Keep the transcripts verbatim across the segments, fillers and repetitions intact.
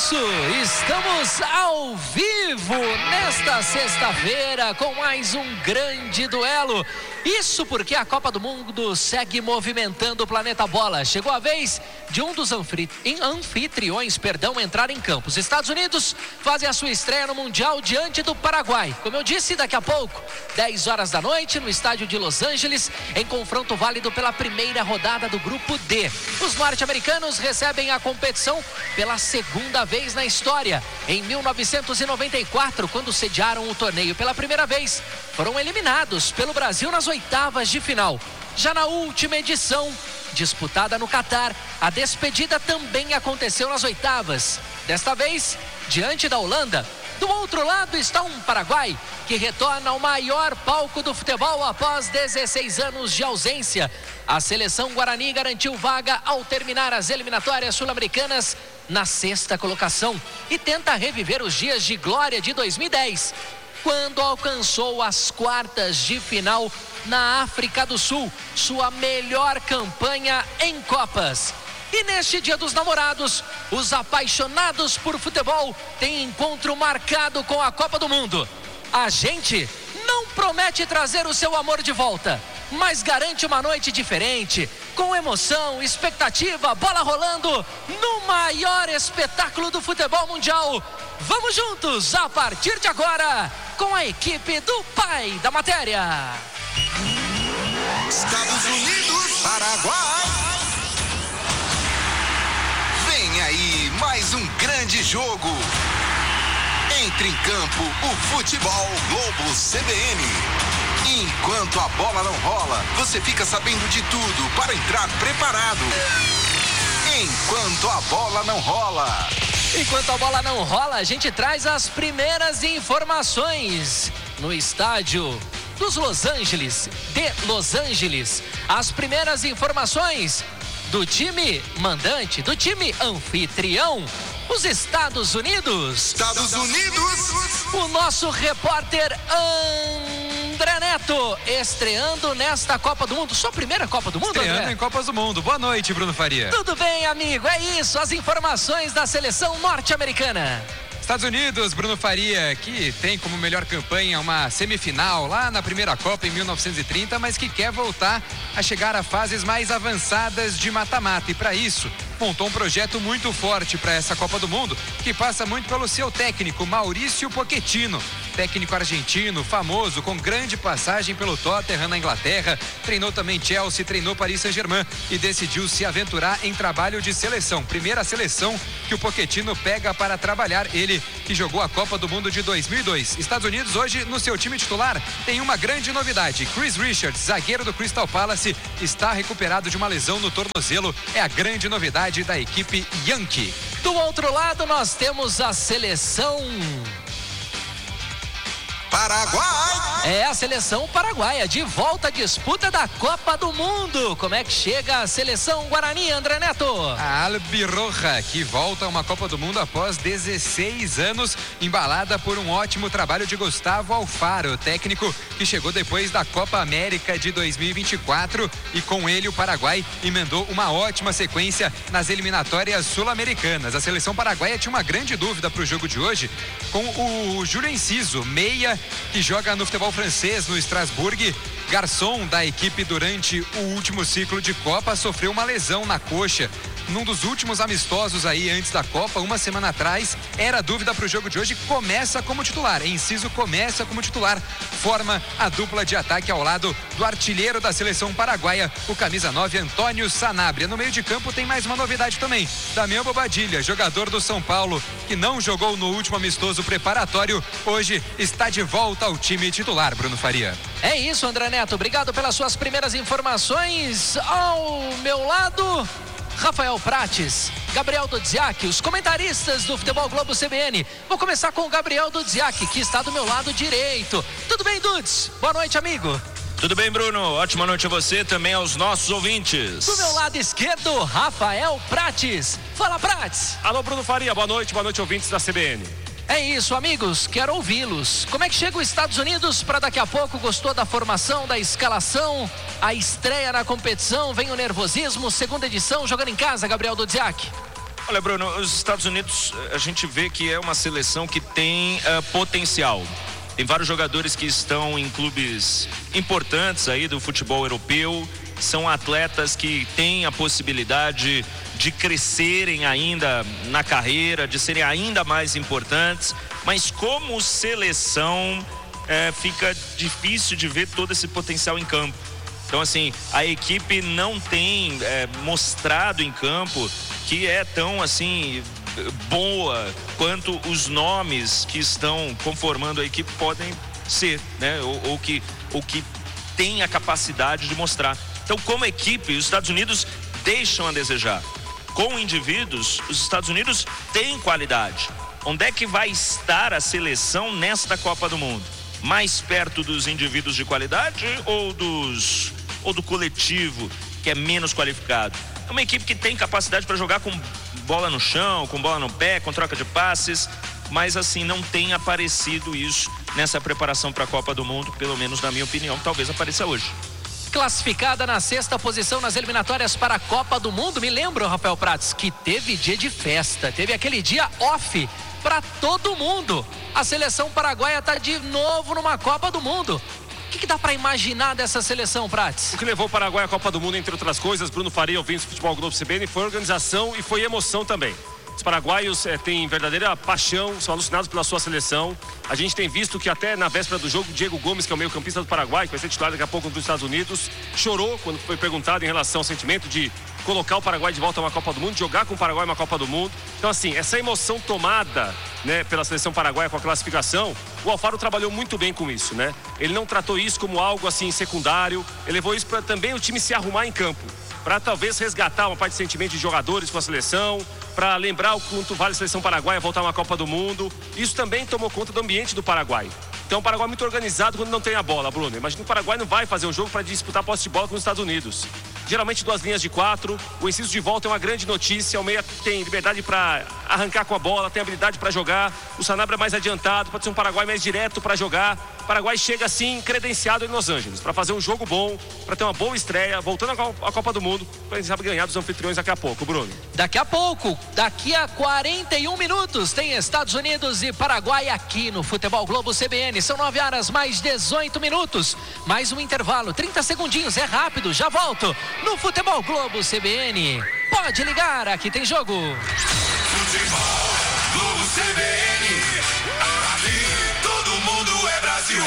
isso! Estamos ao vivo nesta sexta-feira com mais um grande duelo. Isso porque a Copa do Mundo segue movimentando o planeta bola. Chegou a vez de um dos anfitriões, perdão, entrar em campo. Os Estados Unidos fazem a sua estreia no Mundial diante do Paraguai. Como eu disse, daqui a pouco, dez horas da noite, no estádio de Los Angeles, em confronto válido pela primeira rodada do Grupo D. Os norte-americanos recebem a competição pela segunda vez na história. Em mil novecentos e noventa e quatro, quando sediaram o torneio pela primeira vez, foram eliminados pelo Brasil nas oitavas de final. Já na última edição, disputada no Catar, a despedida também aconteceu nas oitavas. Desta vez, diante da Holanda. Do outro lado está um Paraguai que retorna ao maior palco do futebol após dezesseis anos de ausência. A seleção Guarani garantiu vaga ao terminar as eliminatórias sul-americanas na sexta colocação e tenta reviver os dias de glória de dois mil e dez, quando alcançou as quartas de final na África do Sul, sua melhor campanha em Copas. E neste Dia dos Namorados, os apaixonados por futebol têm encontro marcado com a Copa do Mundo. A gente não promete trazer o seu amor de volta, mas garante uma noite diferente, com emoção, expectativa, bola rolando, no maior espetáculo do futebol mundial. Vamos juntos, a partir de agora, com a equipe do Pai da Matéria. Estados Unidos, Paraguai. Vem aí mais um grande jogo. Entre em campo o Futebol Globo C B N. Enquanto a bola não rola, você fica sabendo de tudo para entrar preparado. Enquanto a bola não rola. Enquanto a bola não rola, a gente traz as primeiras informações no estádio dos Los Angeles, de Los Angeles. As primeiras informações do time mandante, do time anfitrião, os Estados Unidos. Estados Unidos. O nosso repórter André Neto, estreando nesta Copa do Mundo. Sua primeira Copa do Mundo, Estreando André? em Copas do Mundo. Boa noite, Bruno Faria. Tudo bem, amigo? É isso, as informações da seleção norte-americana. Estados Unidos, Bruno Faria, que tem como melhor campanha uma semifinal lá na primeira Copa em mil novecentos e trinta, mas que quer voltar a chegar a fases mais avançadas de mata-mata. E para isso, montou um projeto muito forte para essa Copa do Mundo, que passa muito pelo seu técnico, Maurício Pochettino. Técnico argentino, famoso, com grande passagem pelo Tottenham na Inglaterra, treinou também Chelsea, treinou Paris Saint-Germain e decidiu se aventurar em trabalho de seleção. Primeira seleção que o Pochettino pega para trabalhar, ele que jogou a Copa do Mundo de dois mil e dois. Estados Unidos hoje no seu time titular tem uma grande novidade. Chris Richards, zagueiro do Crystal Palace, está recuperado de uma lesão no tornozelo. É a grande novidade da equipe Yankee. Do outro lado nós temos a seleção Paraguai. É a seleção paraguaia, de volta à disputa da Copa do Mundo. Como é que chega a seleção Guarani, André Neto? A Albirroja, que volta a uma Copa do Mundo após dezesseis anos, embalada por um ótimo trabalho de Gustavo Alfaro, técnico que chegou depois da Copa América de dois mil e vinte e quatro, e com ele o Paraguai emendou uma ótima sequência nas eliminatórias sul-americanas. A seleção paraguaia tinha uma grande dúvida para o jogo de hoje com o Júlio Enciso, meia, que joga no futebol francês no Strasbourg. Garçom da equipe durante o último ciclo de Copa, sofreu uma lesão na coxa num dos últimos amistosos aí antes da Copa, uma semana atrás. Era dúvida para o jogo de hoje, começa como titular. Enciso começa como titular, forma a dupla de ataque ao lado do artilheiro da seleção paraguaia, o camisa nove, Antônio Sanabria. No meio de campo tem mais uma novidade também, Damião Bobadilla, jogador do São Paulo, que não jogou no último amistoso preparatório, hoje está de volta ao time titular, Bruno Faria. É isso, André Neto, obrigado pelas suas primeiras informações. Ao meu lado, Rafael Prates, Gabriel Dudziak, os comentaristas do Futebol Globo C B N. Vou começar com o Gabriel Dudziak, que está do meu lado direito. Tudo bem, Dudes? Boa noite, amigo. Tudo bem, Bruno? Ótima noite a você, também aos nossos ouvintes. Do meu lado esquerdo, Rafael Prates. Fala, Prates. Alô, Bruno Faria, boa noite, boa noite, ouvintes da C B N. É isso, amigos, quero ouvi-los. Como é que chega os Estados Unidos para daqui a pouco? Gostou da formação, da escalação? A estreia na competição, vem o nervosismo, segunda edição, jogando em casa, Gabriel Dudziak. Olha, Bruno, os Estados Unidos, a gente vê que é uma seleção que tem uh, potencial. Tem vários jogadores que estão em clubes importantes aí do futebol europeu. São atletas que têm a possibilidade de crescerem ainda na carreira, de serem ainda mais importantes. Mas como seleção, é, fica difícil de ver todo esse potencial em campo. Então, assim, a equipe não tem é, mostrado em campo que é tão, assim, boa quanto os nomes que estão conformando a equipe podem ser, né? Ou, ou que, ou que tem a capacidade de mostrar. Então, como equipe, os Estados Unidos deixam a desejar. Com indivíduos, os Estados Unidos têm qualidade. Onde é que vai estar a seleção nesta Copa do Mundo? Mais perto dos indivíduos de qualidade ou dos ou do coletivo que é menos qualificado? É uma equipe que tem capacidade para jogar com bola no chão, com bola no pé, com troca de passes, mas assim, não tem aparecido isso nessa preparação para a Copa do Mundo, pelo menos na minha opinião, talvez apareça hoje. Classificada na sexta posição nas eliminatórias para a Copa do Mundo, me lembro, Rafael Prats, que teve dia de festa, teve aquele dia off para todo mundo. A seleção paraguaia está de novo numa Copa do Mundo. O que, que dá para imaginar dessa seleção, Prats? O que levou o Paraguai à Copa do Mundo, entre outras coisas, Bruno Faria, ouvindo o Futebol Globo C B N, foi organização e foi emoção também. Os paraguaios é, têm verdadeira paixão, são alucinados pela sua seleção. A gente tem visto que até na véspera do jogo, Diego Gomes, que é o meio-campista do Paraguai, que vai ser titular daqui a pouco dos Estados Unidos, chorou quando foi perguntado em relação ao sentimento de colocar o Paraguai de volta a uma Copa do Mundo, jogar com o Paraguai uma Copa do Mundo. Então, assim, essa emoção tomada, né, pela seleção paraguaia com a classificação, o Alfaro trabalhou muito bem com isso, né? Ele não tratou isso como algo assim secundário, ele levou isso para também o time se arrumar em campo, para talvez resgatar uma parte de sentimento de jogadores com a seleção, para lembrar o quanto vale a seleção paraguaia voltar a uma Copa do Mundo. Isso também tomou conta do ambiente do Paraguai. Então o Paraguai é muito organizado quando não tem a bola, Bruno. Imagina que o Paraguai não vai fazer um jogo para disputar posse de bola com os Estados Unidos. Geralmente duas linhas de quatro, o inciso de volta é uma grande notícia, o meia tem liberdade para arrancar com a bola, tem habilidade para jogar, o Sanabria é mais adiantado, pode ser um Paraguai mais direto para jogar. O Paraguai chega assim credenciado em Los Angeles para fazer um jogo bom, para ter uma boa estreia, voltando à Copa do Mundo, para quem sabe ganhar dos anfitriões daqui a pouco, Bruno. Daqui a pouco, daqui a quarenta e um minutos, tem Estados Unidos e Paraguai aqui no Futebol Globo C B N. São nove horas mais dezoito minutos. Mais um intervalo, trinta segundinhos, é rápido, já volto no Futebol Globo C B N. Pode ligar, aqui tem jogo. Futebol Globo C B N. Aqui todo mundo é Brasil.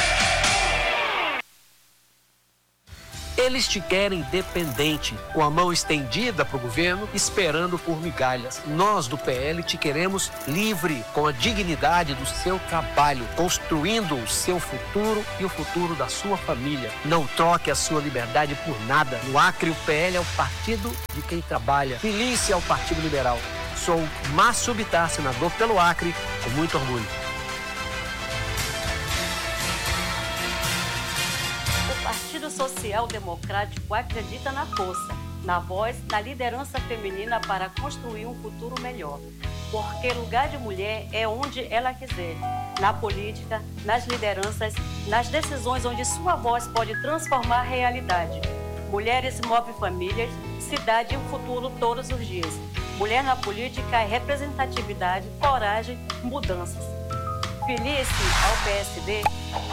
Eles te querem dependente, com a mão estendida para o governo, esperando por migalhas. Nós do P L te queremos livre, com a dignidade do seu trabalho, construindo o seu futuro e o futuro da sua família. Não troque a sua liberdade por nada. No Acre, o P L é o partido de quem trabalha. Milícia é o Partido Liberal. Sou Márcio Bittar, senador pelo Acre, com muito orgulho. O Partido Social Democrático acredita na força, na voz, na liderança feminina para construir um futuro melhor. Porque lugar de mulher é onde ela quiser, na política, nas lideranças, nas decisões onde sua voz pode transformar a realidade. Mulheres movem famílias, cidade e o futuro todos os dias. Mulher na política é representatividade, coragem, mudanças. Filice ao P S D.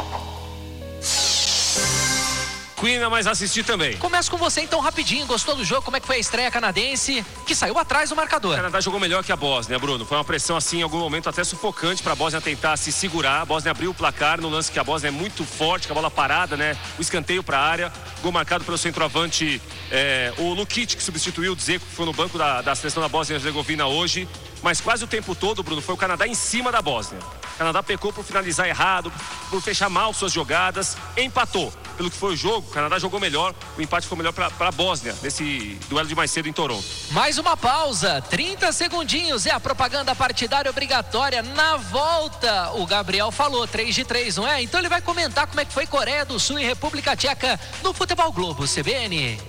Queen, mas assistir também. Começo com você então rapidinho, gostou do jogo? Como é que foi a estreia canadense, que saiu atrás do marcador? O Canadá jogou melhor que a Bósnia, Bruno. Foi uma pressão assim, em algum momento até sufocante para a Bósnia tentar se segurar. A Bósnia abriu o placar no lance que a Bósnia é muito forte, com a bola parada, né? O escanteio para a área, gol marcado pelo centroavante, é, o Lukic, que substituiu o Dzeko, que foi no banco da, da seleção da Bósnia e Herzegovina hoje. Mas quase o tempo todo, Bruno, foi o Canadá em cima da Bósnia. O Canadá pecou por finalizar errado, por fechar mal suas jogadas, empatou. Pelo que foi o jogo, o Canadá jogou melhor, o empate foi melhor para a Bósnia, nesse duelo de mais cedo em Toronto. Mais uma pausa, trinta segundinhos, é a propaganda partidária obrigatória. Na volta, o Gabriel falou, três de três, não é? Então ele vai comentar como é que foi Coreia do Sul e República Tcheca no Futebol Globo C B N.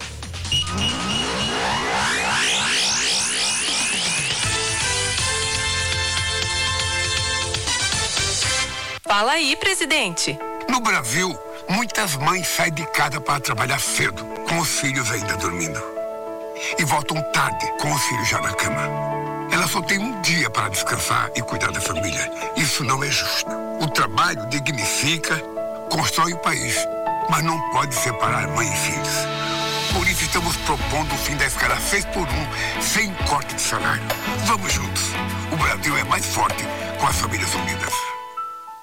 Fala aí, presidente. No Brasil, muitas mães saem de casa para trabalhar cedo, com os filhos ainda dormindo. E voltam tarde, com os filhos já na cama. só tem um dia para descansar e cuidar da família. Isso não é justo. O trabalho dignifica, constrói o país, mas não pode separar mãe e filhos. Por isso estamos propondo o fim da escala seis por um, sem corte de salário. Vamos juntos. O Brasil é mais forte com as famílias unidas.